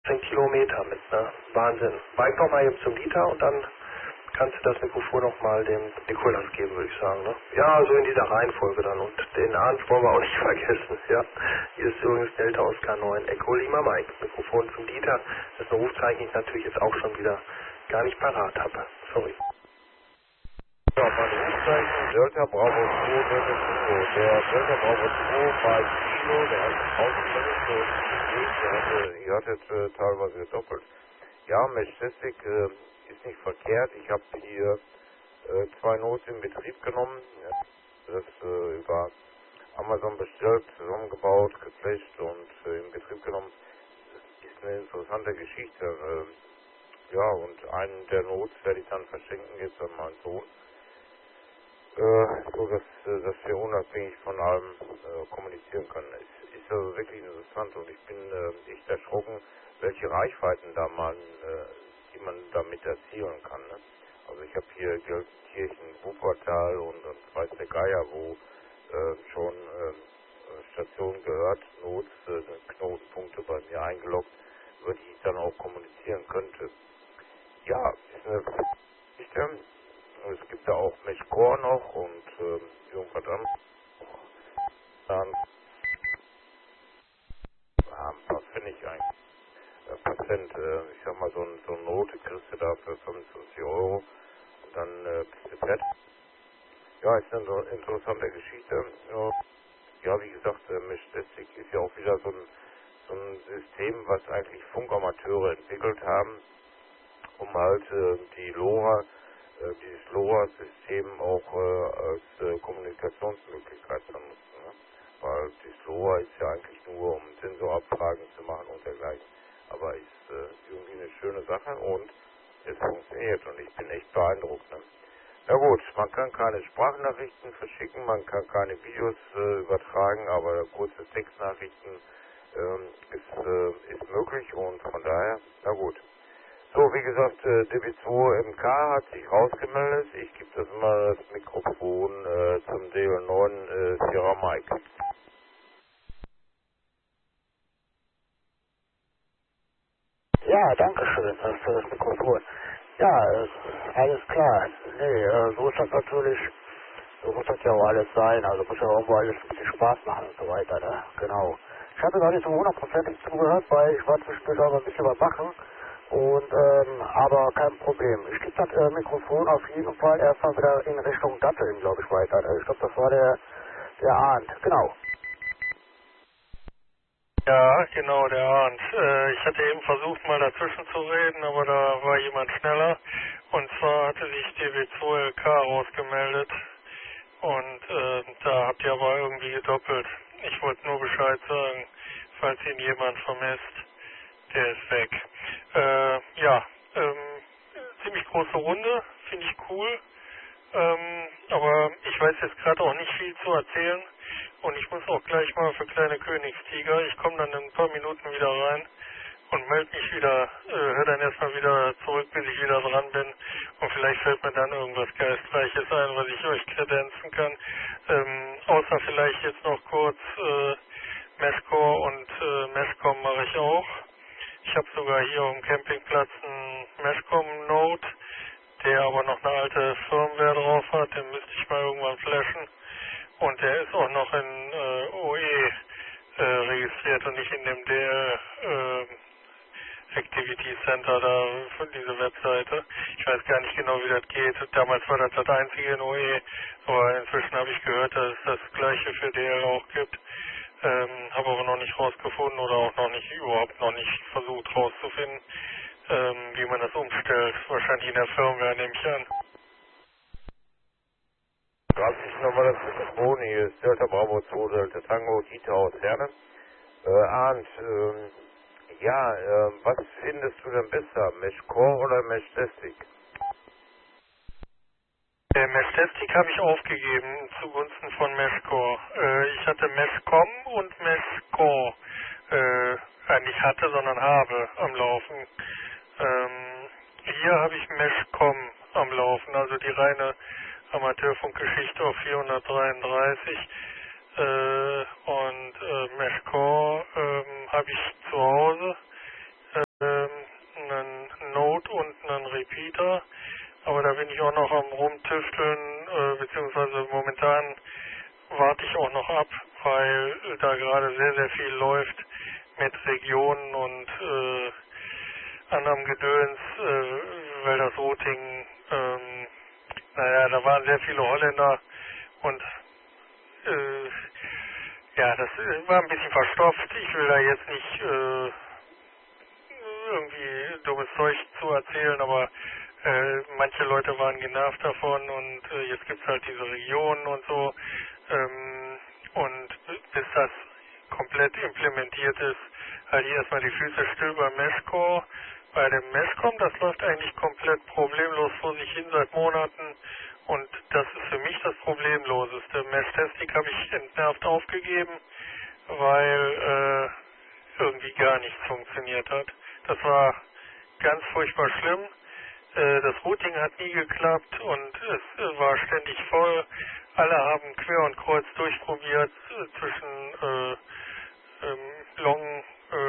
10 Kilometer mit, ne? Wahnsinn. Bike noch mal eben zum Dieter und dann kannst du das Mikrofon noch mal dem Nikolas geben, würde ich sagen, ne? Ja, so in dieser Reihenfolge dann. Und den Arndt wollen wir auch nicht vergessen, ja? Hier ist übrigens Delta Oscar 9 Echo Lima Mike. Mikrofon zum Dieter. Das ist ein Rufzeichen, ich natürlich jetzt auch schon wieder gar nicht parat habe. Sorry. Ja, mein Rufzeichen Delta Bravo 2, Delta Kilo. Der Delta Bravo 2 bei Kilo, der hat ausgemeldet und ihr hattet teilweise gedoppelt. Ja, Majestic ist nicht verkehrt. Ich habe hier 2 Notes in Betrieb genommen. Ja, das über Amazon bestellt, zusammengebaut, geflasht und in Betrieb genommen. Ist eine interessante Geschichte. Ja, und einen der Notes werde ich dann verschenken jetzt an meinen Sohn. So dass wir unabhängig von allem kommunizieren können. Es ist also wirklich interessant und ich bin echt erschrocken, welche Reichweiten die man damit erzielen kann. Ne? Also ich habe hier Gelsenkirchen, Wuppertal und weiß der Geier, wo schon Stationen gehört, Nots, Knotenpunkte bei mir eingeloggt, über die ich dann auch kommunizieren könnte. Ja, ist eine Geschichte. Es gibt da auch Meshcore noch und irgendwas anderes. Dann was finde ich eigentlich? Patient, ich sag mal, so eine Note kriegst du da für 25 Euro und dann bist du fertig. Ja, ist eine interessante Geschichte. Ja, wie gesagt, Meshtastic ist ja auch wieder so ein System, was eigentlich Funkamateure entwickelt haben, um halt die LoRa dieses LoRa-System auch als Kommunikationsmöglichkeit zu nutzen. Ne? Weil dieses LoRa ist ja eigentlich nur, um Sensorabfragen zu machen und dergleichen. Aber ist irgendwie eine schöne Sache und es funktioniert und ich bin echt beeindruckt. Ne? Na gut, man kann keine Sprachnachrichten verschicken, man kann keine Videos übertragen, aber kurze Textnachrichten ist möglich und von daher, na gut. So, wie gesagt, DB2MK hat sich rausgemeldet. Ich gebe das mal das Mikrofon zum DL9 Sierra Mike. Ja, danke schön für das Mikrofon. Ja, alles klar. Nee, so ist das natürlich, so muss das ja auch alles sein. Also muss ja irgendwo alles ein bisschen Spaß machen und so weiter. Ne? Genau. Ich hatte noch nicht so hundertprozentig zugehört, weil ich war zwischendurch auch noch ein bisschen was machen. Und, aber kein Problem. Ich gebe das Mikrofon auf jeden Fall erstmal wieder in Richtung Datteln, glaube ich, weiter. Ich glaube, das war der Arndt. Genau. Ja, genau, der Arndt. Ich hatte eben versucht, mal dazwischen zu reden, aber da war jemand schneller. Und zwar hatte sich DB2LK rausgemeldet. Und da habt ihr aber irgendwie gedoppelt. Ich wollte nur Bescheid sagen, falls ihn jemand vermisst. Der ist weg. Ja, ziemlich große Runde, finde ich cool. Aber ich weiß jetzt gerade auch nicht viel zu erzählen. Und ich muss auch gleich mal für kleine Königstiger. Ich komme dann in ein paar Minuten wieder rein und melde mich wieder, hör dann erstmal wieder zurück, bis ich wieder dran bin. Und vielleicht fällt mir dann irgendwas Geistreiches ein, was ich euch kredenzen kann. Außer vielleicht jetzt noch kurz Meshcore und Meshcom mache ich auch. Ich habe sogar hier am Campingplatz einen Meshcom Note, der aber noch eine alte Firmware drauf hat. Den müsste ich mal irgendwann flashen. Und der ist auch noch in OE registriert und nicht in dem DL Activity Center da von dieser Webseite. Ich weiß gar nicht genau, wie das geht. Damals war das einzige in OE, aber inzwischen habe ich gehört, dass es das gleiche für DL auch gibt. Habe aber noch nicht rausgefunden oder auch überhaupt noch nicht versucht rauszufinden, wie man das umstellt. Wahrscheinlich in der Firmware, nehme ich an. Gerade ich nochmal das Mikrofon, hier ist Delta Bravo 2, Delta Tango, Dieter aus Herne. Arndt, was findest du denn besser, Meshcore oder Meshtastic? Meshtastic habe ich aufgegeben zugunsten von Meshcore. Ich hatte Meshcom und Meshcore nicht hatte, sondern habe am Laufen. Hier habe ich Meshcom am Laufen, also die reine Amateurfunkgeschichte auf 433 und Meshcore habe ich zu Hause. Repeater, aber da bin ich auch noch am rumtüfteln, beziehungsweise momentan warte ich auch noch ab, weil da gerade sehr, sehr viel läuft mit Regionen und anderem Gedöns, weil das Routing, naja, da waren sehr viele Holländer und ja, das war ein bisschen verstopft. Ich will da jetzt nicht irgendwie dummes Zeug zu erzählen, aber manche Leute waren genervt davon und jetzt gibt es halt diese Regionen und so. Und bis das komplett implementiert ist, halte ich erstmal die Füße still beim Meshcore. Bei dem Meshcom, das läuft eigentlich komplett problemlos vor sich hin seit Monaten und das ist für mich das Problemloseste. Mesh-Testing habe ich entnervt aufgegeben, weil irgendwie gar nichts funktioniert hat. Das war ganz furchtbar schlimm. Das Routing hat nie geklappt und es war ständig voll. Alle haben quer und kreuz durchprobiert zwischen Long,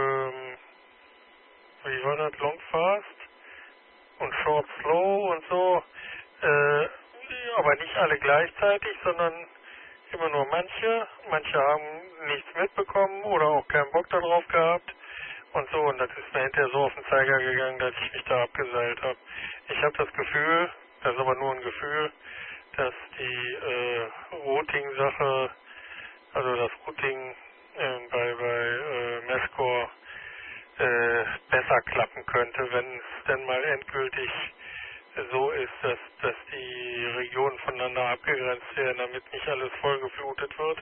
wie war das, Long Fast und Short Slow und so. Aber nicht alle gleichzeitig, sondern immer nur manche. Manche haben nichts mitbekommen oder auch keinen Bock darauf gehabt und so. Und das ist mir hinterher so auf den Zeiger gegangen, dass ich mich da abgeseilt habe. Ich habe das Gefühl, das ist aber nur ein Gefühl, dass die Routing-Sache, also das Routing bei Meshcore besser klappen könnte, wenn es denn mal endgültig so ist, dass die Regionen voneinander abgegrenzt werden, damit nicht alles vollgeflutet wird.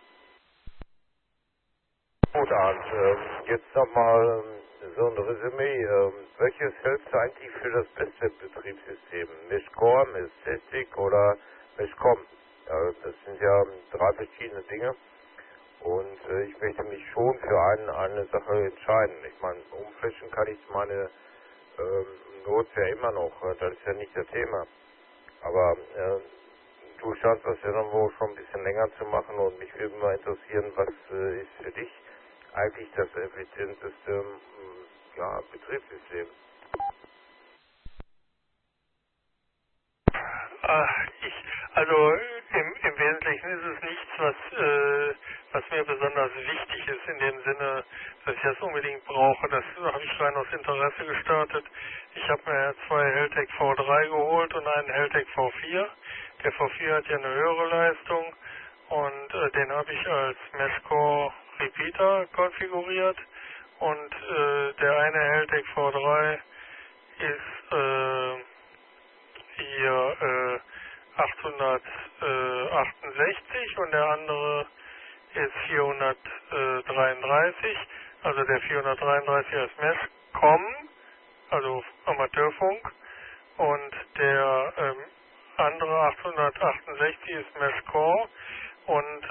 Gut, Arndt, jetzt nochmal so ein Resümee. Welches hältst du eigentlich für das beste Betriebssystem? Meshcore, Meshtastic oder Meshcom? Ja, das sind ja 3 verschiedene Dinge und ich möchte mich schon für eine Sache entscheiden. Ich meine, umflashen kann ich meine Notes ja immer noch, das ist ja nicht das Thema. Aber du scheinst das ja irgendwo schon ein bisschen länger zu machen und mich würde mal interessieren, was ist für dich eigentlich das effizienteste Betriebssystem? Also im Wesentlichen ist es nichts, was mir besonders wichtig ist, in dem Sinne, dass ich das unbedingt brauche. Das habe ich rein aus Interesse gestartet. Ich habe mir 2 Heltec V3 geholt und einen Heltec V4. Der V4 hat ja eine höhere Leistung und den habe ich als Meshcore Repeater konfiguriert und der eine Heltec V3 ist hier 868 und der andere ist 433, also der 433 ist Meshcom, also Amateurfunk und der andere 868 ist Meshcore und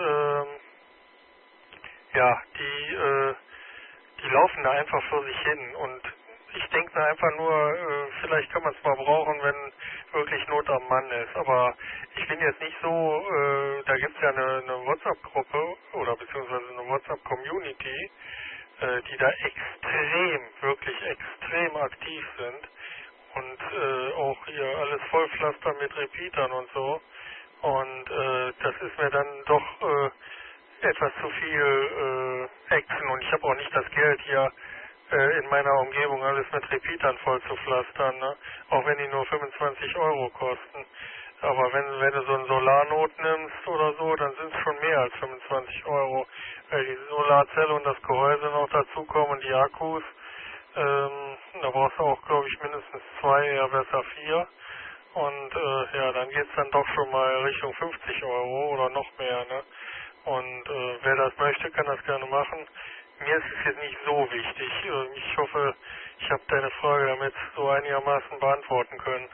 ja, die laufen da einfach vor sich hin und ich denke da einfach nur, vielleicht kann man es mal brauchen, wenn wirklich Not am Mann ist. Aber ich bin jetzt nicht so, da gibt es ja eine WhatsApp-Gruppe oder beziehungsweise eine WhatsApp-Community, die da wirklich extrem aktiv sind und auch hier alles vollpflastern mit Repeatern und so. Und das ist mir dann doch etwas zu viel Action und ich habe auch nicht das Geld hier in meiner Umgebung alles mit Repeatern voll zu pflastern, ne? Auch wenn die nur 25 Euro kosten. Aber wenn du so einen Solarnot nimmst oder so, dann sind es schon mehr als 25 Euro. Weil die Solarzelle und das Gehäuse noch dazukommen und die Akkus, da brauchst du auch, glaube ich, mindestens 2, eher besser 4. Und ja, dann geht's dann doch schon mal Richtung 50 Euro oder noch mehr, ne? Und wer das möchte, kann das gerne machen. Mir ist es jetzt nicht so wichtig. Ich hoffe, ich habe deine Frage damit so einigermaßen beantworten können.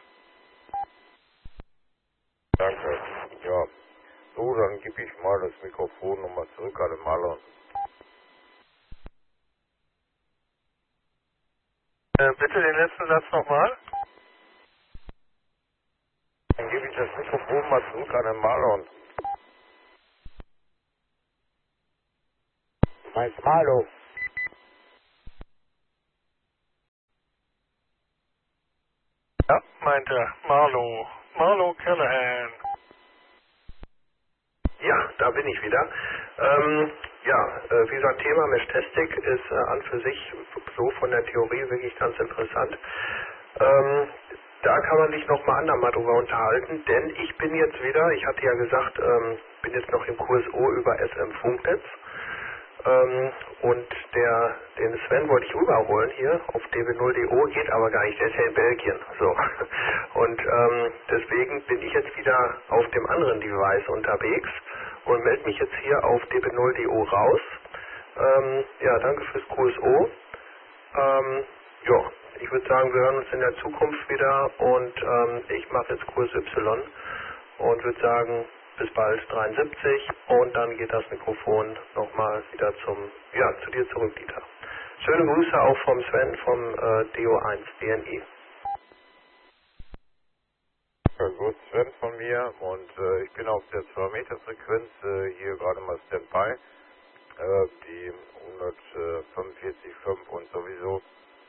Danke. Ja. So, dann gebe ich mal das Mikrofon nochmal zurück an den Maler. Bitte den letzten Satz nochmal. Dann gebe ich das Mikrofon mal zurück an den Maler. Meinst Malo? Ja, meint er. Marlo Callahan. Ja, da bin ich wieder. Wie gesagt, Thema Mesh-Testing ist an für sich so von der Theorie wirklich ganz interessant. Da kann man sich nochmal andermal drüber unterhalten, denn ich bin jetzt wieder, ich hatte ja gesagt, bin jetzt noch im Kurs O über SM-Funknetz. Und den Sven wollte ich rüberholen hier auf db0.do, geht aber gar nicht, der ist ja in Belgien. So. Und deswegen bin ich jetzt wieder auf dem anderen Device unterwegs und melde mich jetzt hier auf db0.do raus. Danke fürs QSO. Ich würde sagen, wir hören uns in der Zukunft wieder und ich mache jetzt Kurs Y und würde sagen, bis bald 73 und dann geht das Mikrofon nochmal wieder zu dir zurück, Dieter. Schöne Grüße auch vom Sven vom DO1 BNI. Ja, gut, Sven von mir und ich bin auf der 2 Meter Frequenz hier gerade mal Standby, die 145,5 und sowieso.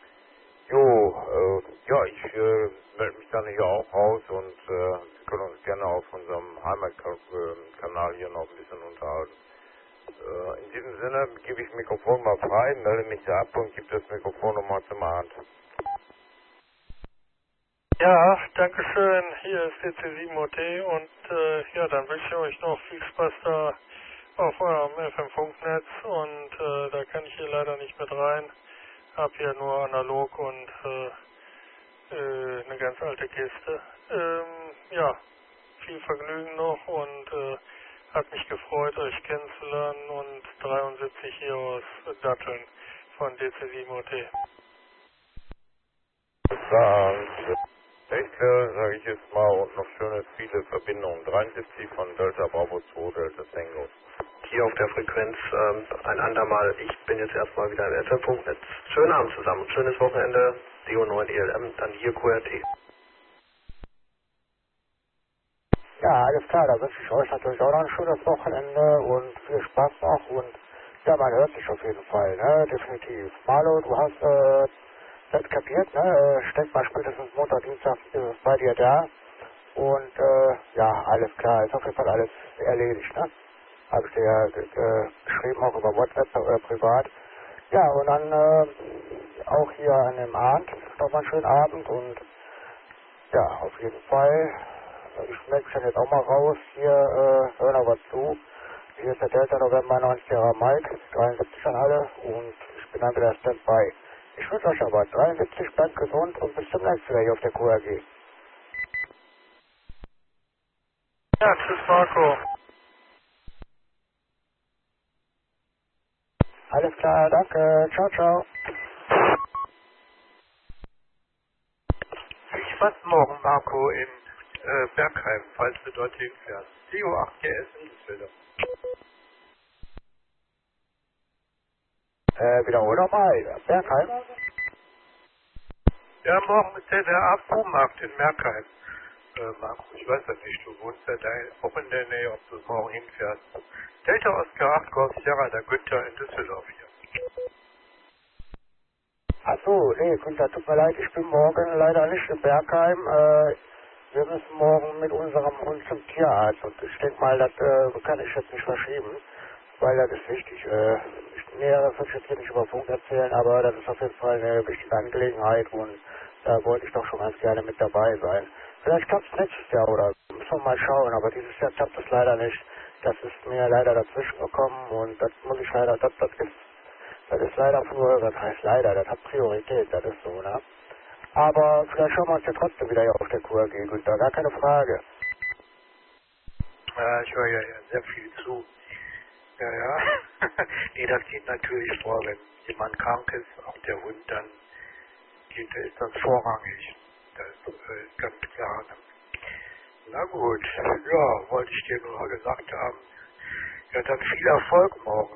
Ich melde mich dann hier auch raus und wir können uns gerne auf unserem Heimatkanal hier noch ein bisschen unterhalten. In diesem Sinne gebe ich das Mikrofon mal frei, melde mich da ab und gebe das Mikrofon nochmal zum Arndt. Ja, danke schön. Hier ist DC7OT und dann wünsche ich euch noch viel Spaß da auf eurem FM-Funknetz und da kann ich hier leider nicht mit rein. Hab hier nur analog und eine ganz alte Kiste. Viel Vergnügen noch und hat mich gefreut, euch kennenzulernen und 73 hier aus Datteln von DC7OT. Sage ich jetzt mal, und noch schöne viele Verbindungen. 73 von Delta Bravo 2, Delta Tango. Hier auf der Frequenz ein andermal. Ich bin jetzt erstmal wieder im FM-Funknetz. Schönen Abend zusammen, schönes Wochenende, DO9 ELM, dann hier QRT. Ja, alles klar, da wünsche ich euch natürlich auch noch ein schönes Wochenende und viel Spaß noch und ja, man hört sich auf jeden Fall, ne, definitiv. Marlo, du hast das kapiert, ne, ich denke mal spätestens Montag, Dienstag ist es bei dir da und alles klar, ist auf jeden Fall alles erledigt, ne. Habe ich dir ja geschrieben, auch über WhatsApp privat. Ja, und dann auch hier an dem Abend nochmal einen schönen Abend und ja, auf jeden Fall. Ich melde mich dann jetzt auch mal raus. Hier hören aber zu. Hier ist der Delta November 90er Mike, 73 an alle und ich bin dann wieder Standby. Ich wünsche euch aber 73, bleibt gesund und bis zum nächsten Mal hier auf der QRG. Ja, tschüss Marco. Alles klar, danke. Ciao, ciao. Viel Spaß morgen, Marco, in Bergheim, falls du dorthin fährst. CO8GS in Düsseldorf. Wiederhol nochmal. Bergheim? Ja, morgen ist der APU-Markt in Bergheim. Marco, ich weiß das nicht, du wohnst ja da auch in der Nähe, ob du morgen hinfährst. Delta Oscar 8 Golf Sierra, der Günther in Düsseldorf hier. Achso, nee, Günther, tut mir leid, ich bin morgen leider nicht in Bergheim. Wir müssen morgen mit unserem Hund zum Tierarzt und ich denke mal, das kann ich jetzt nicht verschieben, weil das ist wichtig. Näheres will ich jetzt hier nicht über Funk erzählen, aber das ist auf jeden Fall eine wichtige Angelegenheit und da wollte ich doch schon ganz gerne mit dabei sein. Vielleicht klappt es nächstes Jahr oder müssen wir mal schauen, aber dieses Jahr klappt es leider nicht. Das ist mir leider dazwischen gekommen und das muss ich leider, das ist leider früher, das heißt leider, das hat Priorität, das ist so, ne? Aber vielleicht schauen wir uns ja trotzdem wieder hier auf der QRG, Günther, gar keine Frage. Ich höre ja sehr viel zu. Ja. Nee, das geht natürlich vor, wenn jemand krank ist, auch der Hund, dann ist das vorrangig. Das ist ganz klar. Na gut, ja, wollte ich dir nur gesagt haben. Ja, dann viel Erfolg morgen.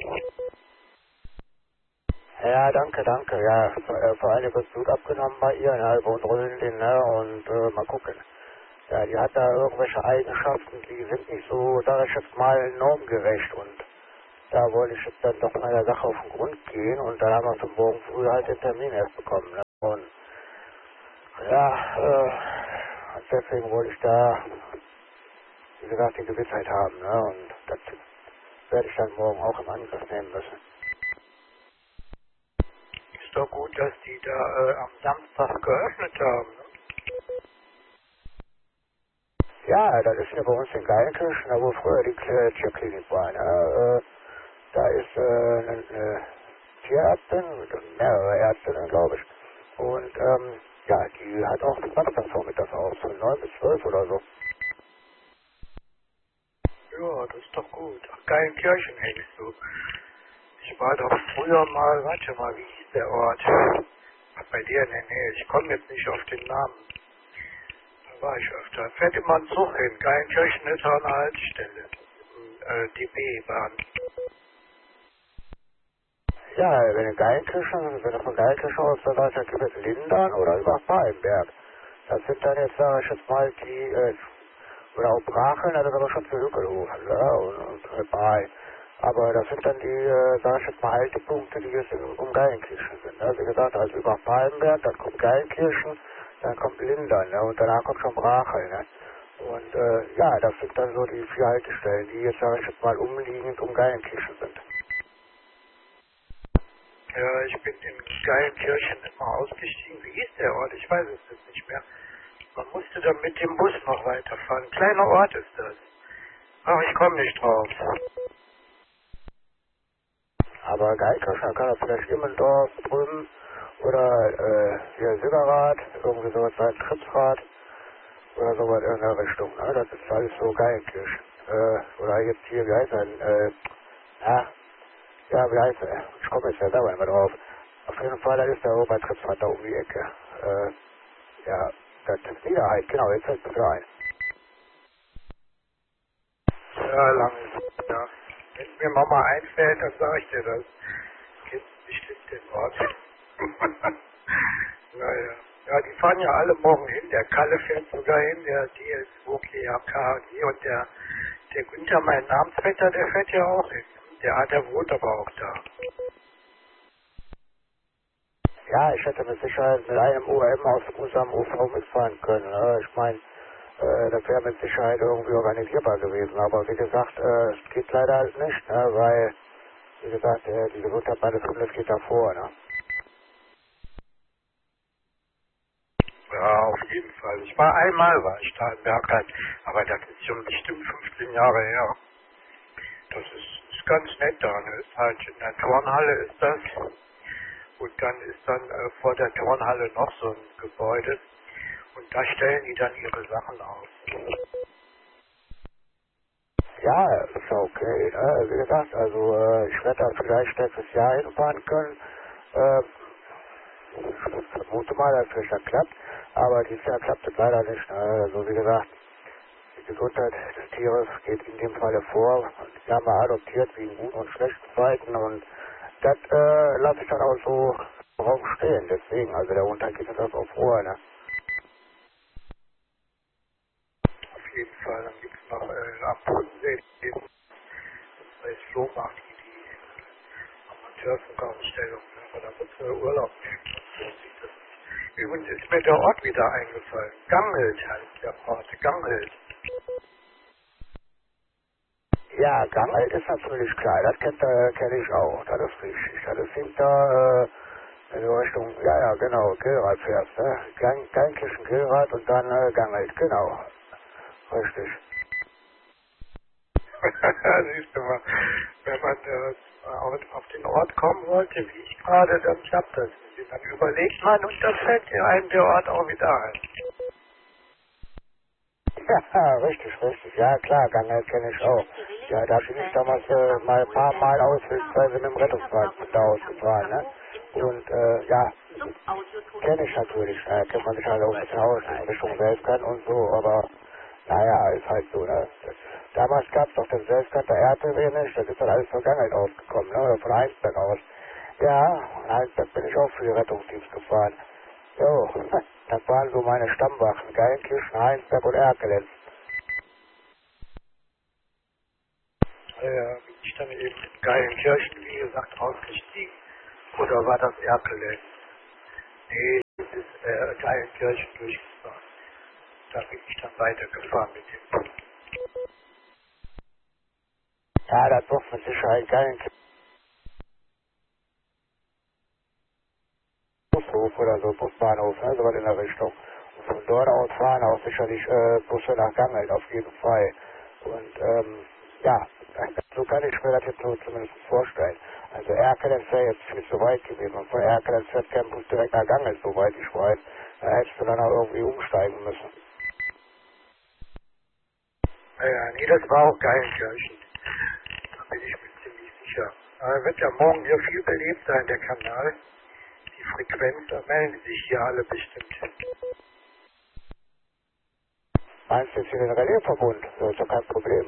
Ja, danke, ja, vor allem wird Blut abgenommen bei ihr, ne, über Röllin, ne, und mal gucken. Ja, die hat da irgendwelche Eigenschaften, die sind nicht so, sag ich jetzt mal, normgerecht und da wollte ich jetzt dann doch mal der Sache auf den Grund gehen und dann haben wir für morgen früh halt den Termin erst bekommen, ne, und ja, deswegen wollte ich da, wie gesagt, die Gewissheit haben, ne? Und das werde ich dann morgen auch im Angriff nehmen müssen. Ist doch gut, dass die da am Samstag geöffnet haben, ne? Ja, das ist ja bei uns in Geilenkirchen, da wo früher die Tierklinik war, ne? Da ist eine Tierärztin, mehrere Ärztinnen, glaube ich. Und ja, die hat auch Samstagvormittags auf, von 9 bis 12 oder so. Ja, das ist doch gut. Ach, Geilenkirchen hängst du. Ich war doch früher mal, warte mal, wie hieß der Ort? Ach, bei dir in der Nähe. Ich komme jetzt nicht auf den Namen. Da war ich öfter. Fährt immer ein Zug hin. Geilenkirchen ist auch eine Haltestelle. DB-Bahn. Ja, wenn du von Geilenkirchen aus da weißt, dann gibt es Lindern oder über Fallenberg. Das sind dann jetzt, sage ich jetzt mal, die, oder auch Bracheln, das ist aber schon zu Hückelhof, ne? Und Baal. Aber das sind dann die, sag ich jetzt mal, Haltepunkte, die jetzt um Geilenkirchen sind. Ne? Wie gesagt, also über Fallenberg, dann kommt Geilenkirchen, dann kommt Lindern, ne? Und danach kommt schon Brachel, ne? Und ja, das sind dann so die 4 Haltestellen, die jetzt, sag ich jetzt mal, umliegend um Geilenkirchen sind. Ja, ich bin in Geilenkirchen immer ausgestiegen. Wie hieß der Ort? Ich weiß es jetzt nicht mehr. Man musste dann mit dem Bus noch weiterfahren. Ein kleiner Ort ist das. Ach, ich komme nicht drauf. Aber Geilenkirchen kann er vielleicht Immendorf, Brünn oder hier Silberrad, irgendwie sowas sein, Trippsrad oder sowas in der Richtung. Ne? Das ist alles so Geilenkirchen. Oder jetzt hier, wie heißt er? Ja, wie heißt er? Ich komme jetzt ja selber nicht mehr drauf. Auf jeden Fall, da ist der Robert Trippsrad da um die Ecke. Ja, das ist Niederheit, genau, jetzt fällt mir ein. Ja, lang ist ja. Wenn mir Mama einfällt, dann sage ich dir das. Kennst bestimmt den Ort. Naja. Ja, die fahren ja alle morgen hin. Der Kalle fährt sogar hin, der DSOGHKG und der Günther, mein Namensvetter, der fährt ja auch hin. Der wohnt aber auch da. Ja, ich hätte mit Sicherheit mit einem UM aus unserem UV mitfahren können. Ich meine, das wäre mit Sicherheit irgendwie organisierbar gewesen. Aber wie gesagt, es geht leider halt nicht, ne, weil, wie gesagt, die Gesundheit meines Kindes geht davor. Ne? Ja, auf jeden Fall. War ich da in Bergheim, aber das ist schon bestimmt 15 Jahre her. Das ist ganz nett da, ne? Ist halt in der Turnhalle ist das. Und dann ist dann vor der Turnhalle noch so ein Gebäude. Und da stellen die dann ihre Sachen aus. Ja, ist ja okay. Ne? Wie gesagt, also ich werde da vielleicht nächstes Jahr hinfahren können. Ich vermute mal, dass es vielleicht klappt. Aber dieses Jahr klappt es leider nicht. Ne? Also wie gesagt, die Gesundheit des Tieres geht in dem Falle vor. Die haben wir adoptiert wie in guten und schlechten Zeiten. Und das lasse ich dann auch so drauf stehen. Deswegen, also der Hund geht das auf Ruhe. Ne? Auf jeden Fall. Dann gibt es noch am Bodensee, das heißt Flohmarkt, die Amateurfunkausstellung. Ne? Aber da muss man Urlaub nehmen. Sonst sieht das nicht. Übrigens ist mir der Ort wieder eingefallen. Gangelt heißt der Ort. Gangelt. Ja, Gangelt ist natürlich klar. Das kenn ich auch. Das ist richtig. Das ist hinter, wenn du Richtung, ja, genau, Gilrad fährst. Ne? Geilenkirchen, Gilrad und dann Gangelt. Genau. Richtig. Siehst du mal, wenn man auf den Ort kommen wollte, wie ich gerade, dann klappt das. Dann überlegt man und dann fällt dir einem der Ort auch wieder ein. Ja, richtig. Ja, klar, Gangelt kenne ich auch. Ja, da bin ich damals mal ein paar Mal aushilfsweise mit dem Rettungswagen da ausgefahren, ne? Und, ja, kenne ich natürlich, kennt man sich halt auch ein bisschen aus in Richtung Selbstkan und so, aber, naja, ist halt so, ne? Damals gab es doch den Selbstkan der RTW nicht, das ist dann alles von Gangelt ausgekommen, ne? Oder von Heinsberg aus. Ja, von Heinsberg bin ich auch für den Rettungsdienst gefahren. Jo, das waren so meine Stammwachen, Geilenkirchen, Heinsberg und Erkelenz. Bin ich dann eben in Geilenkirchen, wie gesagt, ausgestiegen. Oder war das Erkelenz? Nee, das ist Geilenkirchen durchgefahren. da bin ich dann weitergefahren mit dem. Ja, das wird mit Sicherheit kein Bushof oder so, Busbahnhof, ne, sowas in der Richtung. Und von dort aus fahren auch sicherlich Busse nach Gangelt, auf jeden Fall. Und ja, so kann ich mir das jetzt so zumindest vorstellen. Also Erkelenz wäre jetzt viel zu weit gewesen. Und von Erkelenz fährt kein Bus direkt nach Gangelt, soweit ich weiß. Da hättest du dann auch irgendwie umsteigen müssen. Naja, nee, das war auch Geilenkirchen. Da bin ich mir ziemlich sicher. Aber wird ja morgen hier viel belebt sein, der Kanal. Die Frequenz, da melden sich hier alle bestimmt. Meinst du jetzt für den Relaisverbund? Das ist doch kein Problem.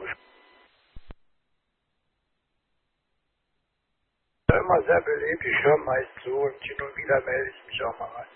Immer sehr belebt, ich höre meist zu und hin und wieder melde ich mich auch mal.